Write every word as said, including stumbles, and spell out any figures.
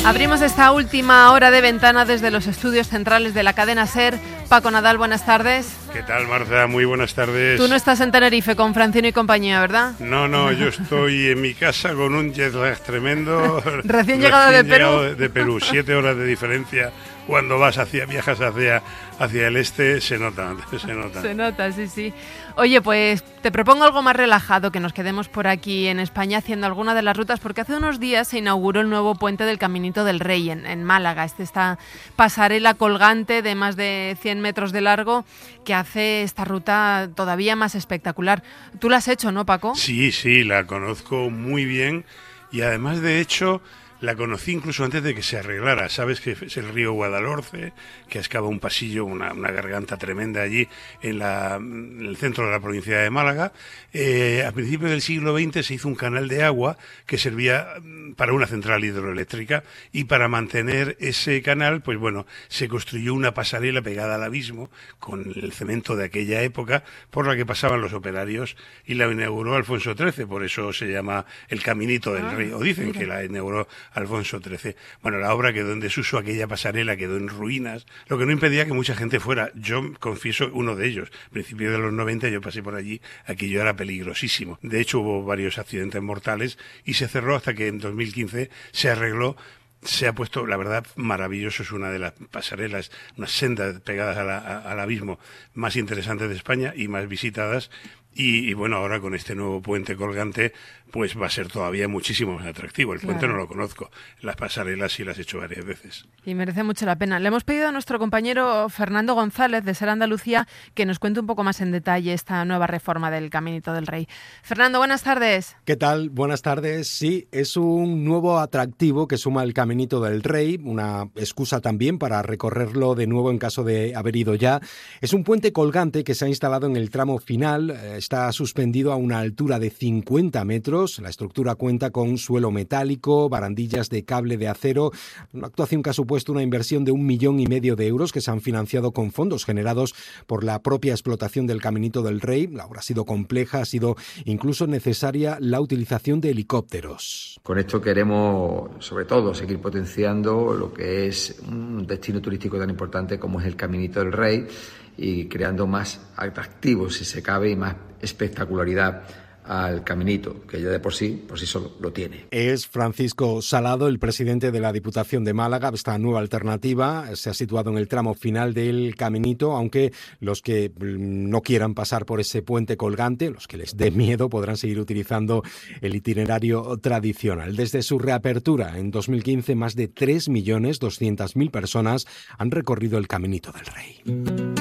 Abrimos esta última hora de ventana desde los estudios centrales de la cadena SER. Paco Nadal, buenas tardes. ¿Qué tal, Marta? Muy buenas tardes. Tú no estás en Tenerife con Francino y compañía, ¿verdad? No, no, yo estoy en mi casa con un jet lag tremendo. Recién llegado de Perú. Llegado de Perú, siete horas de diferencia. Cuando vas hacia, viajas hacia, hacia el este, se nota, se nota. Se nota, sí, sí. Oye, pues te propongo algo más relajado, que nos quedemos por aquí en España haciendo alguna de las rutas, porque hace unos días se inauguró el nuevo puente del Caminito del Rey en, en Málaga. Este esta pasarela colgante de más de cien metros de largo que hace esta ruta todavía más espectacular. ¿Tú la has hecho, no, Paco? Sí, sí, la conozco muy bien y además, de hecho, la conocí incluso antes de que se arreglara. Sabes que es el río Guadalhorce, que excava un pasillo, una, una garganta tremenda allí en, la, en el centro de la provincia de Málaga. Eh, a principios del siglo veinte se hizo un canal de agua que servía para una central hidroeléctrica, y para mantener ese canal, pues bueno, se construyó una pasarela pegada al abismo con el cemento de aquella época por la que pasaban los operarios, y la inauguró Alfonso trece, por eso se llama el Caminito del Rey, o dicen que la inauguró Alfonso trece. Bueno, la obra quedó en desuso, aquella pasarela quedó en ruinas, lo que no impedía que mucha gente fuera. Yo confieso, uno de ellos. A principios de los noventa yo pasé por allí, aquello era peligrosísimo. De hecho, hubo varios accidentes mortales y se cerró hasta que en dos mil quince se arregló. Se ha puesto, la verdad, maravilloso. Es una de las pasarelas, unas sendas pegadas a la, a, al abismo más interesantes de España y más visitadas. Y, y bueno, ahora con este nuevo puente colgante, pues va a ser todavía muchísimo más atractivo. El puente Claro. no lo conozco, las pasarelas sí las he hecho varias veces. Y merece mucho la pena. Le hemos pedido a nuestro compañero Fernando González, de SER Andalucía, que nos cuente un poco más en detalle esta nueva reforma del Caminito del Rey. Fernando, buenas tardes. ¿Qué tal? Buenas tardes. Sí, es un nuevo atractivo que suma el Caminito del Rey, una excusa también para recorrerlo de nuevo en caso de haber ido ya. Es un puente colgante que se ha instalado en el tramo final. Está suspendido a una altura de cincuenta metros. La estructura cuenta con suelo metálico, barandillas de cable de acero, una actuación que ha supuesto una inversión de un millón y medio de euros que se han financiado con fondos generados por la propia explotación del Caminito del Rey. La obra ha sido compleja, ha sido incluso necesaria la utilización de helicópteros. Con esto queremos, sobre todo, seguir potenciando lo que es un destino turístico tan importante como es el Caminito del Rey, y creando más atractivos, si se cabe, y más espectacularidad al Caminito, que ya de por sí, por sí solo lo tiene. Es Francisco Salado, el presidente de la Diputación de Málaga. Esta nueva alternativa se ha situado en el tramo final del Caminito, aunque los que no quieran pasar por ese puente colgante, los que les dé miedo, podrán seguir utilizando el itinerario tradicional. Desde su reapertura en dos mil quince, más de tres millones doscientas mil personas han recorrido el Caminito del Rey.